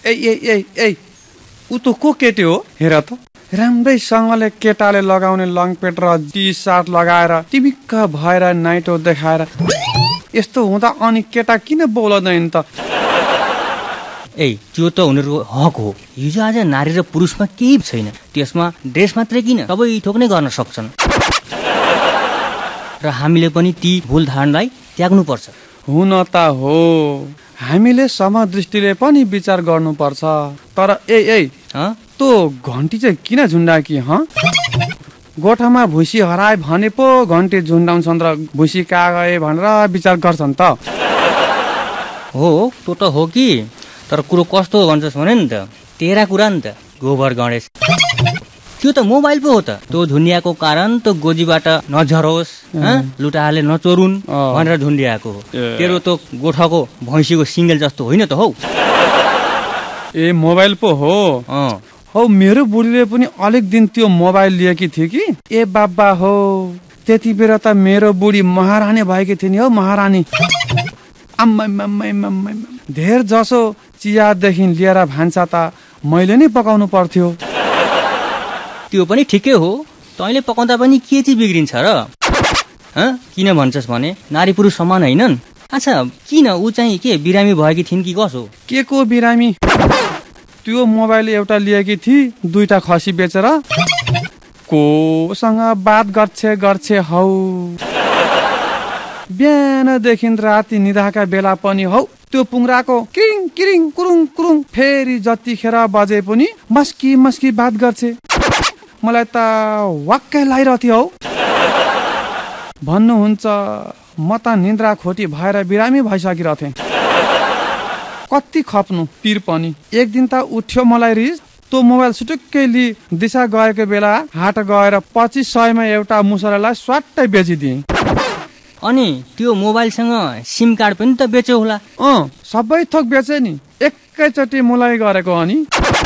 ए ऊ त को केटी हो हेर त राम्रैसँगले केटाले लगाउने लङ पेट र टी सर्ट लगाएर टिमिक्क भएर नाइटो देखाएर यस्तो हुँदा अनि केटा किन बोल्दैन त त्यो त उनीहरूको हक हो। हिजो आज नारी र पुरुषमा केही छैन, त्यसमा ड्रेस मात्रै किन सबै थोक नै गर्न सक्छन् र हामीले पनि ती भुल धारणालाई त्याग्नुपर्छ। हुन त हो, हामीले समदृष्टिले पनि विचार गर्नुपर्छ। तर तँ घन्टी चाहिँ किन झुन्डाकी गोठामा भुसी हराए भने पो घन्टी झुन्डाउँछन् र भुसी कहाँ गए भनेर विचार गर्छन् त। हो त्यो त हो कि, तर कुरो कस्तो हो भन्छस् भने नि त, तेरा कुरा नि त गोबर गणेश, त्यो त मोबाइल पो हो त। त्यो झुन्डियाको कारण त गोजीबाट नझरोस्, लुटाले नचोरुन् भनेर झुन्डियाको हो। तेरो त गोठाको भैँसीको सिङ्गल जस्तो होइन त हौ। मोबाइल पो हो। हौ मेरो बुढीले पनि अलिक दिन त्यो मोबाइल लिएकी थिए कि। बाबा हो, त्यति बेला त मेरो बुढी महारानी भएकी थिए नि हौ, महारानी। धेर जसो चियादेखि लिएर भान्सा त मैले नै पकाउनु पर्थ्यो। त्यो पनि ठिकै हो, तैँले पकाउँदा पनि के चाहिँ बिग्रिन्छ र? किन भन्छस् भने नारी पुरुष समान होइनन्। अच्छा किन ऊ चाहिँ के बिरामी भएकी थिइन् कि कसो? के को बिरामी? त्यो मोबाइल एउटा लिएकी थिए, 2टा खसी बेचेर कोसँग बात गर्छे हौ। बिहानदेखि राति निदाका बेला पनि हौ त्यो पुङ्राको किरिङ किरिङ कुरुङ कुरुङ फेरि जतिखेर बजे पनि मस्की बात गर्छे। मलाई त वाक्कै लागिरहेथ्यो हौ। भन्नुहुन्छ म त निन्द्रा खोटी भएर बिरामी भइसकिरहेथेँ। कति खप्नु पिर पनि। एक दिन त उठ्यो मलाई रिस, त्यो मोबाइल सुटुक्कै लि दिशा गएको बेला हाट गएर 2500 मा एउटा मुसरालाई स्वाट्टै बेचिदिएँ। अनि त्यो मोबाइलसँग सिम कार्ड पनि त बेच्यो होला? सबै थोक बेचे नि, एकैचोटि मुलाई गरेको। अनि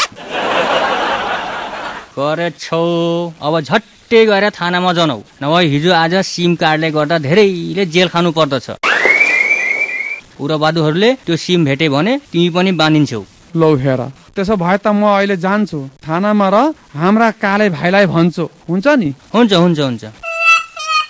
गरेछौ, अब झट्टै गएर थानामा जनाऊ, नभए हिजो आज सिम कार्डले गर्दा धेरैले जेल खानु पर्दछ। उग्रवादीहरूले त्यो सिम भेटे भने तिमी पनि बाँधिन्छौ। लौ हेर, त्यसो भए त म अहिले जान्छु थानामा र हाम्रा काले भाइलाई भन्छु। हुन्छ नि? हुन्छ।